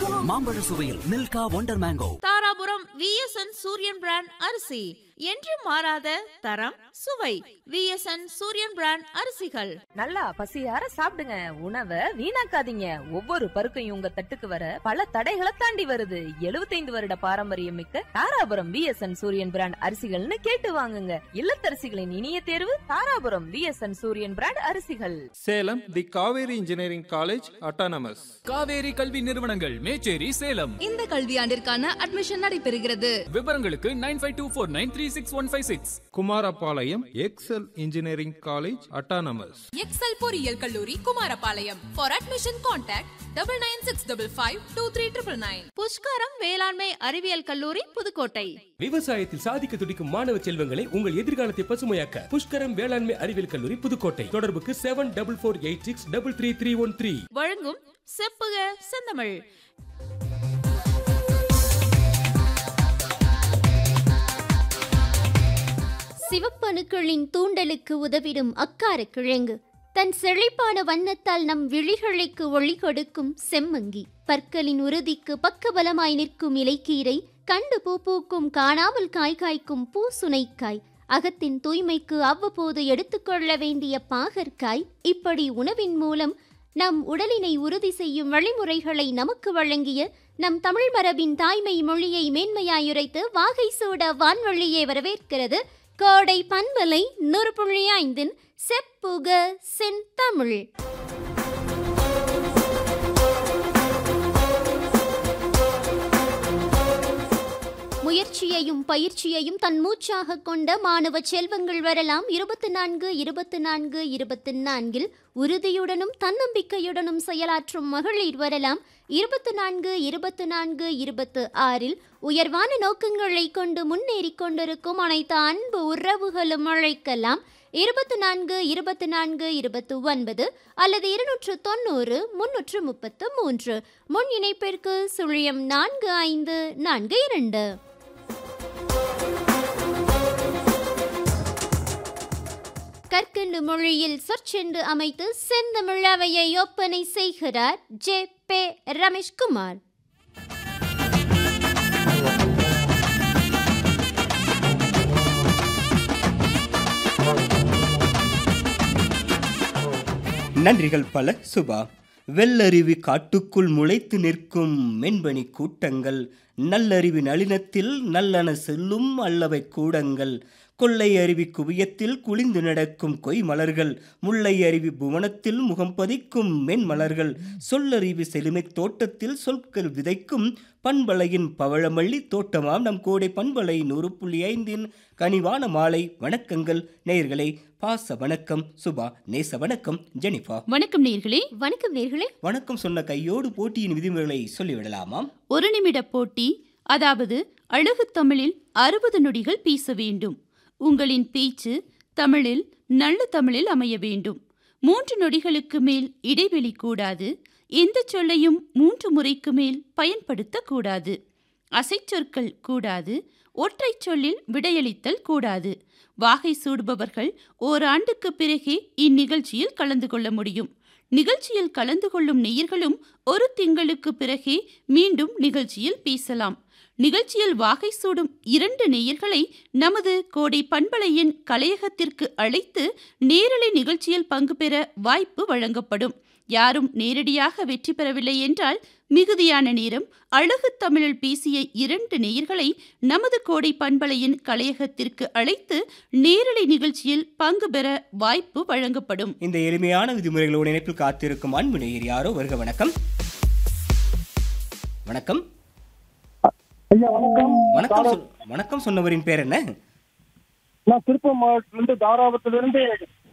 மாம்பழ சுவையில் Milkha wonder mango. Dharapuram VSN சூரியன் பிராண்ட் அரிசி என்று மாறாத தரம் சுவை. VSN சூரியன் பிராண்ட் அரிசிகள். நல்லா பசியார சாப்பிடுங்க, உணவை வீணாக்காதீங்க. ஒவ்வொரு பருக்கையும் உங்க தட்டுக்கு வர பல தடைகளை தாண்டி வருது. 75 வருட பாரம்பரியம் மிக்க தாராபுரம் VSN சூரியன் பிராண்ட் அரிசிகள்னு கேட்டு வாங்குங்க. இல்லத்தரசிகளின் இனிய தேர்வு தாராபுரம் VSN சூரியன் பிராண்ட் அரிசிகள். சேலம் தி Kaveri engineering college autonomous. Kaveri கல்வி நிறுவனங்கள் மேச்சேரி சேலம். இந்த கல்வியாண்டிற்கான அட்மிஷன் நடைபெறுகிறது. விவரங்களுக்கு 9524936156. Kumarapalayam XL engineering college autonomous. XL பொறியியல் கல்லூரி Kumarapalayam. For admission contact 9965523999. Pushkaram வேளாண்மை அறிவியல் கல்லூரி புதுக்கோட்டை. விவசாயத்தில் சாதிக்க துடிக்கும் மாணவ செல்வங்களை உங்கள் எதிர்காலத்தை பசுமையாக்க புஷ்கரம் வேளாண்மை அறிவியல் கல்லூரி புதுக்கோட்டை. தொடர்புக்கு 7448633313. வழங்கும் செப்புக செந்தமிழ். சிவப்பணுக்களின் தூண்டலுக்கு உதவிடும் அக்கார கிழங்கு, தன் செழிப்பான வண்ணத்தால் நம் விழிகளுக்கு ஒளி கொடுக்கும் செம்மங்கி, பற்களின் உறுதிக்கு பக்கபலமாய் நிற்கும் இலைக்கீரை, கண்டு பூ பூக்கும் காணாமல் காய் காய்க்கும் பூசுனைக்காய், அகத்தின் தூய்மைக்கு அவ்வப்போது எடுத்துக்கொள்ள வேண்டிய பாகற்காய், இப்படி உணவின் மூலம் நம் உடலினை உறுதி செய்யும் வழிமுறைகளை நமக்கு வழங்கிய நம் தமிழ் மரபின் தாய்மை மொழியை மேன்மையாயுரைத்து வாகை சூட வான்வழியே வரவேற்கிறது கோடை பண்பலை 100.5 செப்புக செந்தமிழ். முயற்சியையும் பயிற்சியையும் தன் மூச்சாக கொண்ட மாணவ செல்வங்கள் வரலாம் 24 உறுதியுடனும் தன்னம்பிக்கையுடனும் செயலாற்றும் மகளிர் வரலாம் 24 உயர்வான நோக்கங்களை கொண்டு முன்னேறி கொண்டிருக்கும் அனைத்து அன்பு உறவுகளும் அழைக்கலாம் 24 அல்லது 290 333 முன் இணைப்பிற்கு 04542. கற்கண்டு மொழியில் சொற்சென்று அமைத்து செந்தமிழவையை ஒப்பனை செய்கிறார் JP ரமேஷ்குமார். நன்றிகள் பல சுபா. வெள்ளருவி காட்டுக்குள் முளைத்து நிற்கும் மென்பனி கூட்டங்கள், நல்லறிவி நளினத்தில் நல்லன செல்லும் அல்லவை கூடங்கள், கொள்ளை அருவி குவியத்தில் குளிந்து நடக்கும் கொய் மலர்கள், முல்லை அருவி புவனத்தில் முகம் பதிக்கும் மென்மலர்கள், சொல்லறிவி செழுமை தோட்டத்தில் சொற்கள் விதைக்கும் பண்பலையின் பவழமல்லி தோட்டமாம் நம் கோடை பண்பலை 100.5 கனிவான மாலை வணக்கங்கள் நேயர்களே. பாச வணக்கம் சுபா, நேச வணக்கம் ஜெனிஃபா. வணக்கம் நேயர்களே. வணக்கம் நேயர்களே. வணக்கம் சொன்ன கையோடு போட்டியின் விதிமுறைகளை சொல்லிவிடலாமாம். ஒரு நிமிட போட்டி, அதாவது அழகு தமிழில் 60 நொடிகள் பேச வேண்டும். உங்களின் பேச்சு தமிழில் நல்ல தமிழில் அமைய வேண்டும். 3 நொடிகளுக்கு மேல் இடைவெளி கூடாது. எந்த சொல்லையும் 3 முறைக்கு மேல் பயன்படுத்தக்கூடாது. அசைச்சொற்கள் கூடாது. ஒற்றை சொல்லில் விடையளித்தல் கூடாது. வாகை சூடுபவர்கள் ஓராண்டுக்கு பிறகே இந்நிகழ்ச்சியில் கலந்து கொள்ள முடியும். நிகழ்ச்சியில் கலந்து கொள்ளும் நேயர்களும் ஒரு திங்களுக்கு பிறகே மீண்டும் நிகழ்ச்சியில் பேசலாம். நிகழ்ச்சியில் வாகை சூடும் 2 நேயர்களை நமது கோடை பண்பலையின் கலையகத்திற்கு அழைத்து நேரலை நிகழ்ச்சியில் பங்கு பெற வாய்ப்பு வழங்கப்படும். யாரும் நேரடியாக வெற்றி பெறவில்லை என்றால் மிகுதியான நேரம் அழகு தமிழில் பேசிய 2 நேயர்களை நமது கோடை பண்பலையின் கலையகத்திற்கு அழைத்து நேரலை நிகழ்ச்சியில் பங்கு பெற வாய்ப்பு வழங்கப்படும். இந்த எளிமையான விதிமுறைகளோடு இணைப்பில் காத்திருக்கும் அன்பு நேயர் யாரோ வருக. வணக்கம். வணக்கம். வணக்கம் சொன்னவரின் பேர் என்ன? நான் திருப்பூர் மாவட்டத்திலிருந்து தாராபுரத்திலிருந்து